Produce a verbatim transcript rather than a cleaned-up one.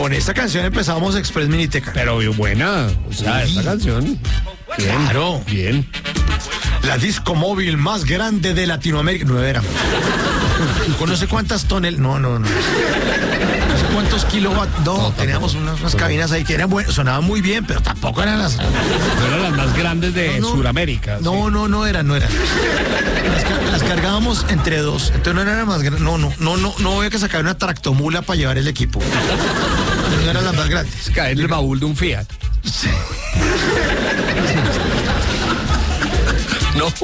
Con esta canción empezábamos Express Miniteca. Pero buena, o sea, Sí. esta canción. Bien, Claro. Bien. La disco móvil más grande de Latinoamérica. No era. Con no sé cuántas tonel. No, no, no. No sé cuántos kilowatts. No, No, teníamos tampoco. unas, unas cabinas ahí que eran buenas, sonaban muy bien, pero tampoco eran las. No eran las más grandes de No, no. Sudamérica. No, no, no eran, no eran. Las, ca- las cargábamos entre dos. Entonces no eran las más grandes. No, no, no, no, no había que sacar una tractomula para llevar el equipo. No eran las más grandes. Sí. Caer en el baúl de un Fiat. Sí. No.